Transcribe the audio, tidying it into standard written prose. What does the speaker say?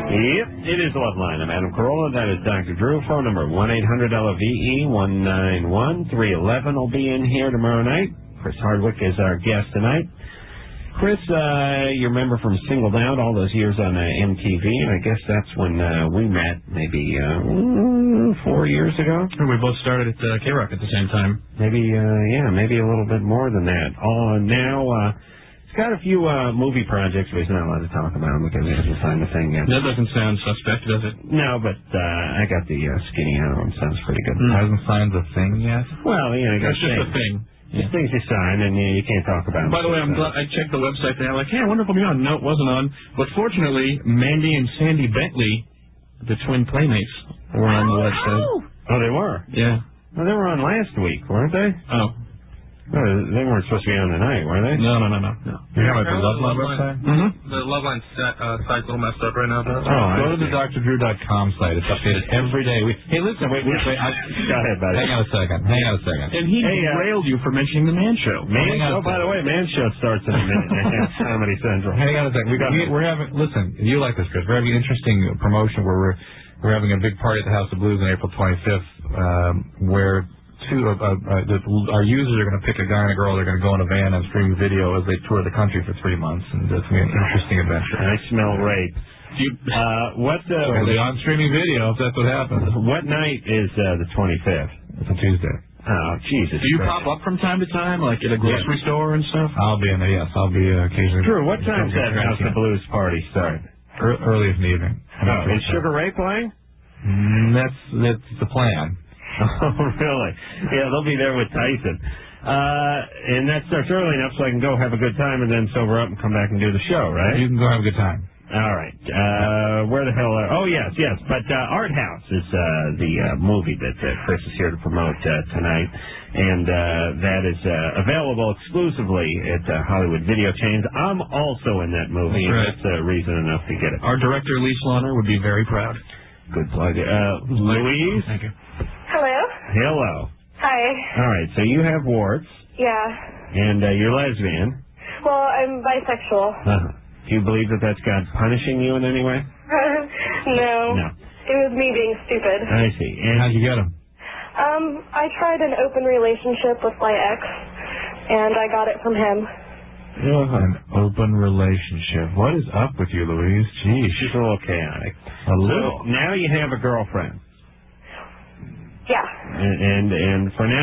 Yep, it is Loveline. I'm Adam Carolla. That is Dr. Drew. Phone number 1-800-LVE-191-311 will be in here tomorrow night. Chris Hardwick is our guest tonight. Chris, you remember from Singled Out all those years on MTV, and I guess that's when we met, maybe 4 years ago. We both started at K-Rock at the same time. Maybe, maybe a little bit more than that. Now, he's got a few movie projects, but he's not allowed to talk about them because he hasn't signed the thing yet. That doesn't sound suspect, does it? No, but I got the skinny album. Sounds pretty good. Hasn't signed the thing yet? Well, you got That's just a thing. There's things you sign, and you can't talk about them. By the way, I'm glad I checked the website today. I'm like, hey, I wonder if I'll be on. No, it wasn't on. But fortunately, Mandy and Sandy Bentley, the twin playmates, were on the website. Oh, they were? Yeah. Well, they were on last week, weren't they? Oh. No, they weren't supposed to be on tonight, were they? No. You have the Loveline website? The Loveline site's a little messed up right now. Go to the drdrew.com site. It's updated every day. Hey, listen, wait. Go ahead, buddy. Hang on a second. And he derailed you for mentioning the Man Show. By the way, Man Show starts in a minute and a half, Comedy Central. Hang on a second. We're having, listen, you like this, Chris. We're having an interesting promotion where we're having a big party at the House of Blues on April 25th, where our users are going to pick a guy and a girl. They're going to go in a van and stream video as they tour the country for 3 months, and it's going to be an interesting adventure. I smell rape. It'll be on streaming video if that's what happens. What night is the 25th? It's a Tuesday. Oh, Jesus. Do you pop up from time to time, like at a grocery store and stuff? I'll be occasionally. Drew, what time's that House of Blues party start? Early in the evening. Is Sugar Ray playing? That's the plan. Oh, really? Yeah, they'll be there with Tyson. And that starts early enough so I can go have a good time and then sober up and come back and do the show, right? You can go have a good time. All right. Where the hell oh, yes. But Art House is the movie that Chris is here to promote tonight. And that is available exclusively at Hollywood Video Chains. I'm also in that movie. That's right. That's reason enough to get it. Our director, Lee Slaughter, would be very proud. Good plug. Louise? Thank you. Hello. Hi. All right, so you have warts. Yeah. And you're lesbian. Well, I'm bisexual. Do you believe that that's God punishing you in any way? No. It was me being stupid. I see. And how'd you get him? I tried an open relationship with my ex, and I got it from him. An open relationship. What is up with you, Louise? Geez. She's a little chaotic. A little. So now you have a girlfriend. Yeah. And for now,